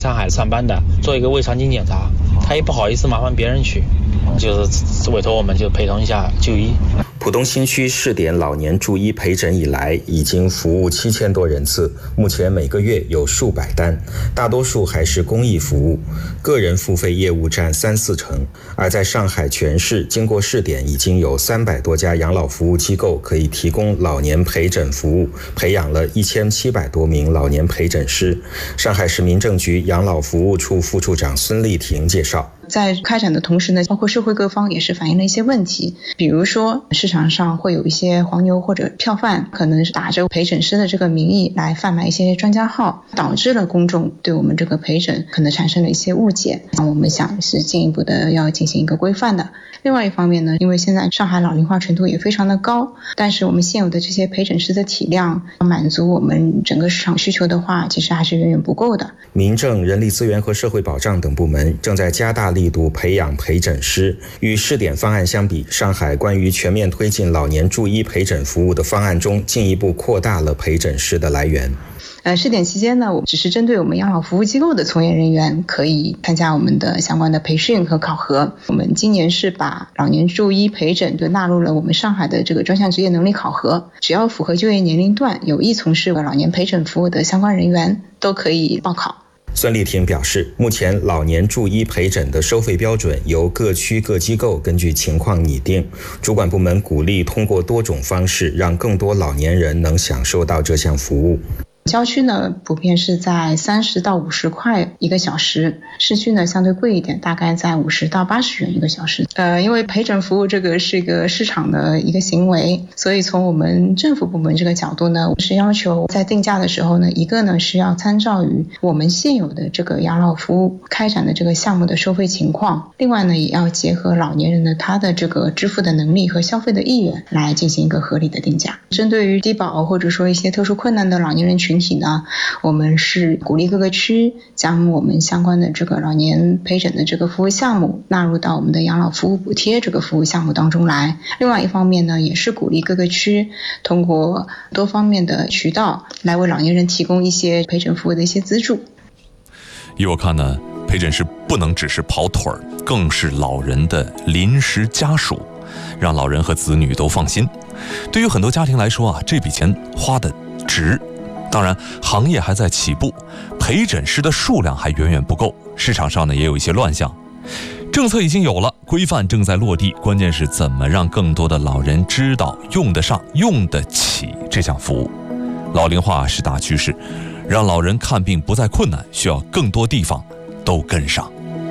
上海上班的，做一个胃肠镜检查，他也不好意思麻烦别人去，就是委托我们就陪同一下就医。 浦东新区试点老年助医陪诊以来，已经服务7000多人次，目前每个月有数百单，大多数还是公益服务，个人付费业务占3-4成。而在上海全市，经过试点，已经有300多家养老服务机构可以提供老年陪诊服务，培养了1700多名老年陪诊师。上海市民政局养老服务处副处长孙丽婷介绍。 在开展的同时呢，包括社会各方也是反映了一些问题，比如说市场上会有一些黄牛或者票贩，可能是打着陪诊师的这个名义来贩卖一些专家号，导致了公众对我们这个陪诊可能产生了一些误解。我们想是进一步的要进行一个规范的。另外一方面呢，因为现在上海老龄化程度也非常的高，但是我们现有的这些陪诊师的体量满足我们整个市场需求的话，其实还是远远不够的。 民政、人力资源和社会保障等部门正在加大力度培养陪诊师。与试点方案相比，上海关于全面推进老年助医陪诊服务的方案中，进一步扩大了陪诊师的来源。 试点期间呢，我只是针对我们养老服务机构的从业人员可以参加我们的相关的培训和考核。我们今年是把老年助医陪诊就纳入了我们上海的这个专项职业能力考核，只要符合就业年龄段，有意从事老年陪诊服务的相关人员都可以报考。 孙丽婷表示，目前老年助医陪诊的收费标准由各区各机构根据情况拟定，主管部门鼓励通过多种方式让更多老年人能享受到这项服务。 郊区呢普遍是在30到50块一个小时，市区呢相对贵一点，大概在50到80元一个小时。因为陪诊服务这个是一个市场的一个行为，所以从我们政府部门这个角度呢，是要求在定价的时候呢，一个呢是要参照于我们现有的这个养老服务开展的这个项目的收费情况，另外呢也要结合老年人的他的这个支付的能力和消费的意愿来进行一个合理的定价。针对于低保或者说一些特殊困难的老年人群体呢，我们是鼓励各个区将我们相关的这个老年陪诊的这个服务项目纳入到我们的养老服务补贴这个服务项目当中来。另外一方面呢，也是鼓励各个区通过多方面的渠道来为老年人提供一些陪诊服务的一些资助。 依我看呢，陪诊师不能只是跑腿儿，更是老人的临时家属，让老人和子女都放心。对于很多家庭来说啊，这笔钱花的值。当然，行业还在起步，陪诊师的数量还远远不够，市场上呢也有一些乱象。政策已经有了，规范正在落地，关键是怎么让更多的老人知道、用得上、用得起这项服务。老龄化是大趋势，让老人看病不再困难，需要更多地方都跟上。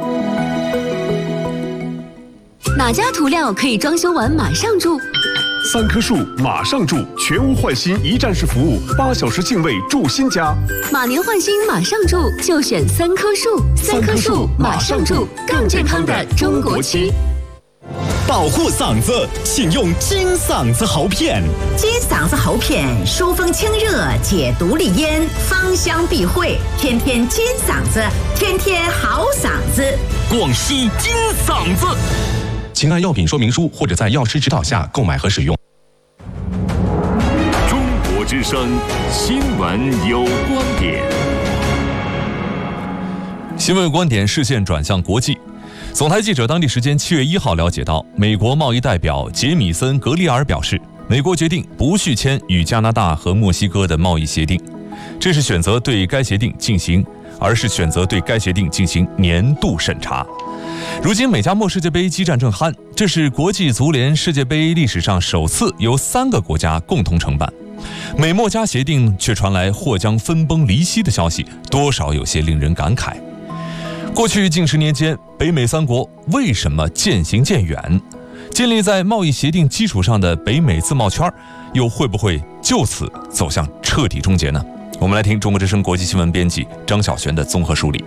哪家涂料可以装修完马上住 ？3棵树马上住，全屋换新一站式服务，8小时净位住新家。 马年换新马上住，就选3棵树。3棵树马上住，更健康的中国区。 保护嗓子，请用金嗓子喉片。 金嗓子喉片疏风清热，解毒利咽，芳香避秽，天天金嗓子，天天好嗓子。 广西金嗓子。 请按药品说明书或者在药师指导下购买和使用。 中国之声，新闻有观点。 新闻有观点，视线转向国际。总台记者当地时间7月1号了解到，美国贸易代表杰米森·格里尔表示，美国决定不续签与加拿大和墨西哥的贸易协定，这是选择对该协定进行年度审查。如今美加墨世界杯激战正酣，这是国际足联世界杯历史上首次由3个国家共同承办。美墨加协定却传来或将分崩离析的消息，多少有些令人感慨。过去近10年间，北美3国为什么渐行渐远？建立在贸易协定基础上的北美自贸圈，又会不会就此走向彻底终结呢？我们来听中国之声国际新闻编辑张晓璇的综合梳理。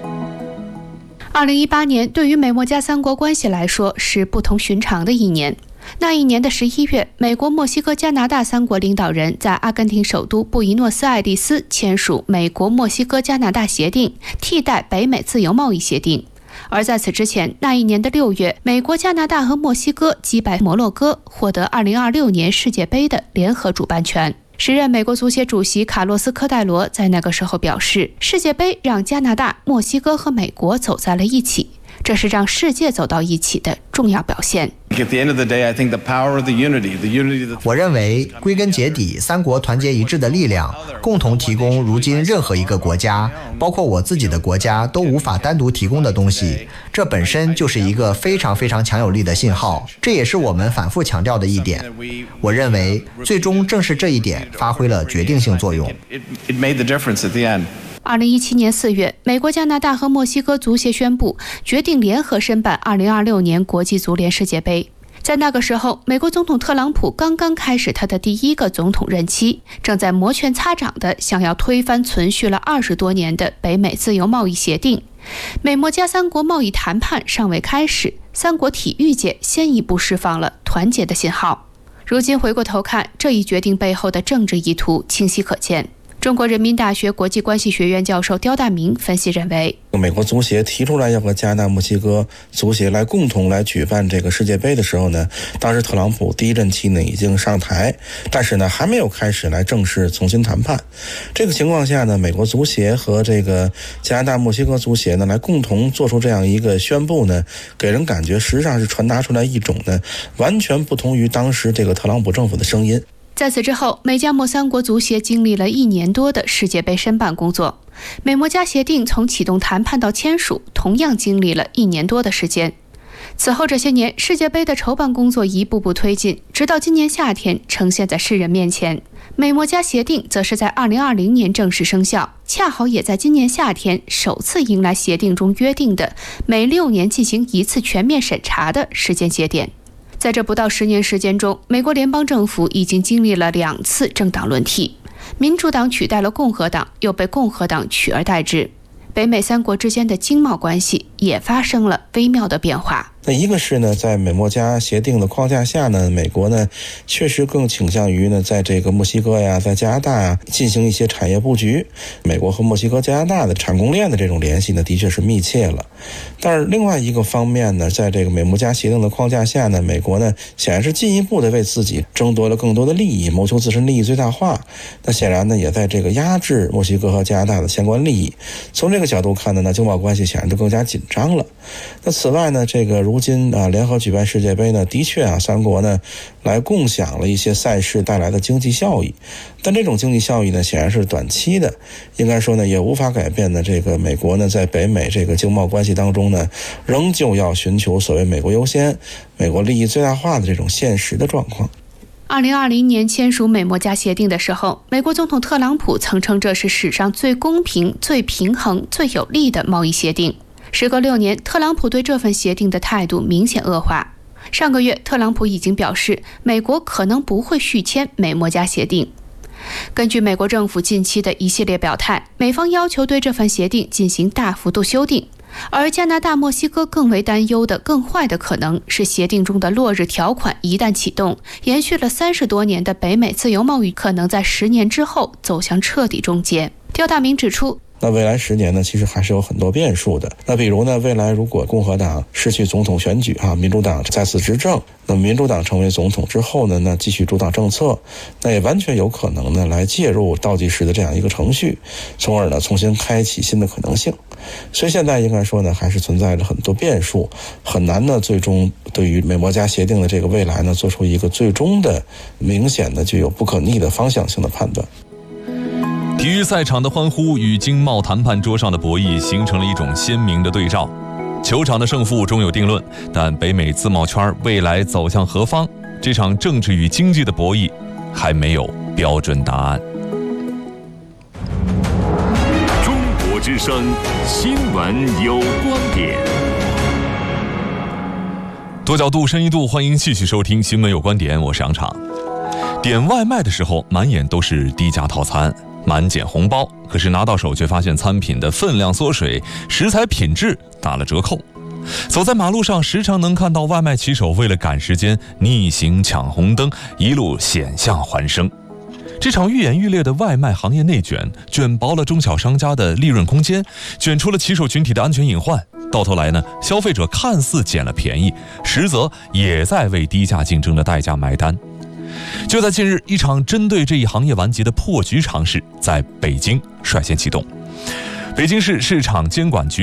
2018年对于美墨加3国关系来说是不同寻常的一年。那一年的11月，美国、墨西哥、加拿大3国领导人在阿根廷首都布宜诺斯艾利斯签署美国、墨西哥、加拿大协定，替代北美自由贸易协定。而在此之前，那一年的6月，美国、加拿大和墨西哥击败摩洛哥，获得2026年世界杯的联合主办权。 时任美国足协主席卡洛斯·科戴罗在那个时候表示，世界杯让加拿大、墨西哥和美国走在了一起，这是让世界走到一起的重要表现。 我认为归根结底，三国团结一致的力量，共同提供如今任何一个国家，包括我自己的国家，都无法单独提供的东西。这本身就是一个非常非常强有力的信号，这也是我们反复强调的一点。我认为，最终正是这一点发挥了决定性作用。 2017年4月，美国、加拿大和墨西哥足协宣布决定联合申办2026年国际足联世界杯。在那个时候，美国总统特朗普刚刚开始他的第一个总统任期，正在摩拳擦掌地想要推翻存续了20多年的北美自由贸易协定。美墨加三国贸易谈判尚未开始，三国体育界先一步释放了团结的信号。如今回过头看，这一决定背后的政治意图清晰可见。中国人民大学国际关系学院教授刁大明分析认为， 美国足协提出来要和加拿大、墨西哥足协来共同来举办这个世界杯的时候呢，当时特朗普第一任期呢已经上台，但是呢还没有开始来正式重新谈判。这个情况下呢，美国足协和这个加拿大、墨西哥足协呢来共同做出这样一个宣布呢，给人感觉实际上是传达出来一种呢完全不同于当时这个特朗普政府的声音。 在此之后，美加墨三国足协经历了1年多的世界杯申办工作。美墨加协定从启动谈判到签署，同样经历了1年多的时间。此后这些年，世界杯的筹办工作一步步推进，直到今年夏天呈现在世人面前。美墨加协定则是在2020年正式生效，恰好也在今年夏天首次迎来协定中约定的每6年进行1次全面审查的时间节点。在这不到10年时间中，美国联邦政府已经经历了2次政党轮替，民主党取代了共和党，又被共和党取而代之。北美三国之间的经贸关系也发生了微妙的变化。 那一个是呢，在美墨加协定的框架下呢，美国呢确实更倾向于呢，在这个墨西哥呀，在加拿大呀进行一些产业布局。美国和墨西哥、加拿大的产供链的这种联系呢，的确是密切了。但是另外一个方面呢，在这个美墨加协定的框架下呢，美国呢显然是进一步的为自己争夺了更多的利益，谋求自身利益最大化。那显然呢，也在这个压制墨西哥和加拿大的相关利益。从这个角度看呢，那经贸关系显然就更加紧张了。那此外呢，这个如今联合举办世界杯呢，的确三国呢来共享了一些赛事带来的经济效益，但这种经济效益呢显然是短期的，应该说呢也无法改变呢这个美国呢在北美这个经贸关系当中呢，仍旧要寻求所谓美国优先、美国利益最大化的这种现实的状况。 2020年签署美墨加协定的时候，美国总统特朗普曾称这是史上最公平、最平衡、最有利的贸易协定。时隔6年，特朗普对这份协定的态度明显恶化。上个月，特朗普已经表示，美国可能不会续签美墨加协定。根据美国政府近期的一系列表态，美方要求对这份协定进行大幅度修订。而加拿大、墨西哥更为担忧的、更坏的可能是协定中的落日条款一旦启动，延续了30多年的北美自由贸易可能在10年之后走向彻底终结。刁大明指出， 那未来10年呢，其实还是有很多变数的。那比如呢，未来如果共和党失去总统选举民主党再次执政，那民主党成为总统之后呢，那继续主导政策，那也完全有可能呢来介入倒计时的这样一个程序，从而呢重新开启新的可能性。所以现在应该说呢，还是存在着很多变数，很难呢最终对于美墨加协定的这个未来呢做出一个最终的明显的具有不可逆的方向性的判断。 体育赛场的欢呼与经贸谈判桌上的博弈形成了一种鲜明的对照。球场的胜负终有定论，但北美自贸圈未来走向何方，这场政治与经济的博弈还没有标准答案。 中国之声，新闻有观点。 多角度、深一度，欢迎继续收听新闻有观点，我是杨昶。点外卖的时候，满眼都是低价套餐，满减红包，可是拿到手却发现餐品的分量缩水，食材品质打了折扣。走在马路上，时常能看到外卖骑手为了赶时间逆行抢红灯，一路险象环生。这场愈演愈烈的外卖行业内卷，卷薄了中小商家的利润空间，卷出了骑手群体的安全隐患。到头来呢，消费者看似捡了便宜，实则也在为低价竞争的代价买单。 就在近日，一场针对这一行业顽疾的破局尝试在北京率先启动。北京市市场监管局